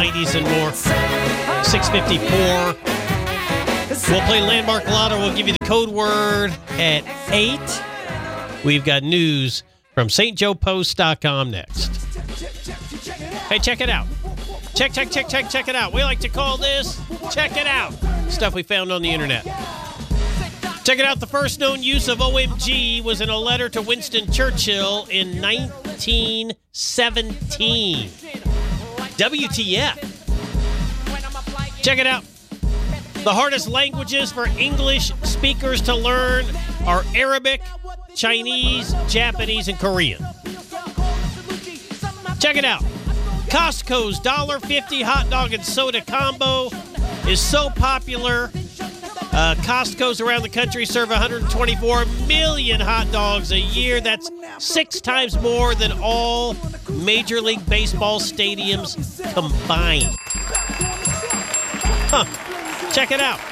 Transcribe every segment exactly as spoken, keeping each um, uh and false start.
nineties and more. six fifty-four. We'll play Landmark Lotto. We'll give you the code word at eight. We've got news from St Joe Post dot com next. Hey, check it out. Check, check, check, check, check it out. We like to call this Check It Out. Stuff we found on the internet. Check it out. The first known use of O M G was in a letter to Winston Churchill in nineteen seventeen. W T F. Check it out. The hardest languages for English speakers to learn are Arabic, Chinese, Japanese, and Korean. Check it out. Costco's one dollar fifty hot dog and soda combo is so popular. Uh, Costco's around the country serve one hundred twenty-four million hot dogs a year. That's six times more than all Major League Baseball stadiums combined. Huh. Check it out.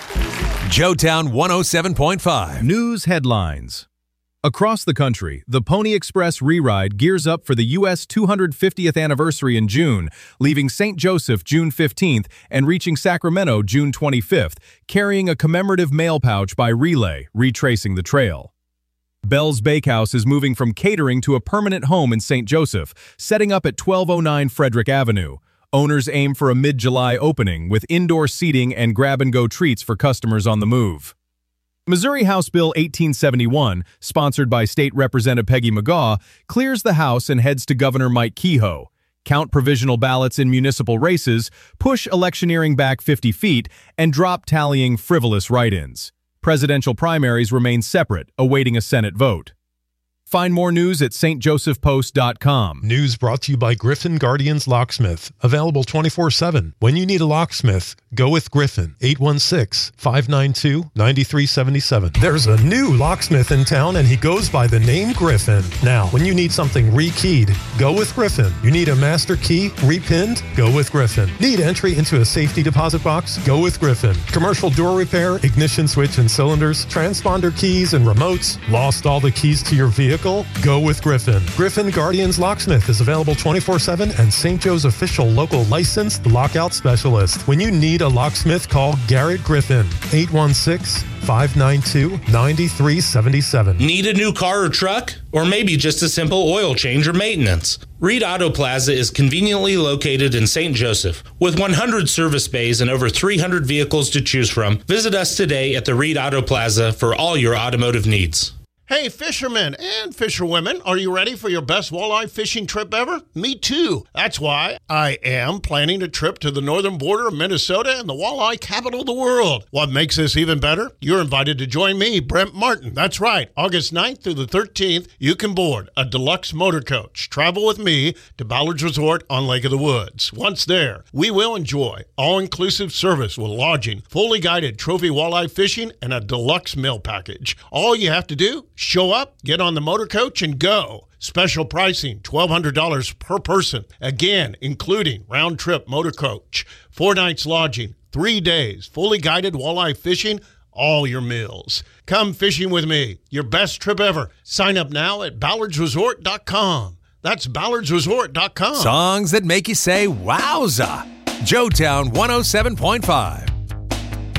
Joetown one oh seven point five. News headlines. Across the country, the Pony Express Re-Ride gears up for the U S two hundred fiftieth anniversary in June, leaving Saint Joseph June fifteenth and reaching Sacramento June twenty-fifth, carrying a commemorative mail pouch by relay, retracing the trail. Bell's Bakehouse is moving from catering to a permanent home in Saint Joseph, setting up at twelve oh nine Frederick Avenue. Owners aim for a mid-July opening with indoor seating and grab-and-go treats for customers on the move. Missouri House Bill eighteen seventy-one, sponsored by State Representative Peggy McGaugh, clears the House and heads to Governor Mike Kehoe. Count provisional ballots in municipal races, push electioneering back fifty feet, and drop tallying frivolous write-ins. Presidential primaries remain separate, awaiting a Senate vote. Find more news at st joseph post dot com. News brought to you by Griffin Guardians Locksmith. Available twenty-four seven. When you need a locksmith, go with Griffin. eight one six, five nine two, nine three seven seven. There's a new locksmith in town, and he goes by the name Griffin. Now, when you need something rekeyed, go with Griffin. You need a master key repinned? Go with Griffin. Need entry into a safety deposit box? Go with Griffin. Commercial door repair, ignition switch and cylinders, transponder keys and remotes? Lost all the keys to your vehicle? Go with Griffin. Griffin Guardians Locksmith is available twenty-four seven and Saint Joe's official local licensed lockout specialist. When you need a locksmith, call Garrett Griffin. eight one six, five nine two, nine three seven seven. Need a new car or truck? Or maybe just a simple oil change or maintenance? Reed Auto Plaza is conveniently located in Saint Joseph. With one hundred service bays and over three hundred vehicles to choose from, visit us today at the Reed Auto Plaza for all your automotive needs. Hey, fishermen and fisherwomen, are you ready for your best walleye fishing trip ever? Me too. That's why I am planning a trip to the northern border of Minnesota and the walleye capital of the world. What makes this even better? You're invited to join me, Brent Martin. That's right. August ninth through the thirteenth, you can board a deluxe motor coach. Travel with me to Ballard's Resort on Lake of the Woods. Once there, we will enjoy all-inclusive service with lodging, fully guided trophy walleye fishing, and a deluxe meal package. All you have to do, show up, get on the motor coach, and go. Special pricing, twelve hundred dollars per person. Again, including round-trip motor coach, four nights lodging, three days, fully guided walleye fishing, all your meals. Come fishing with me. Your best trip ever. Sign up now at ballards resort dot com. That's ballards resort dot com. Songs that make you say, wowza. Joetown one oh seven point five.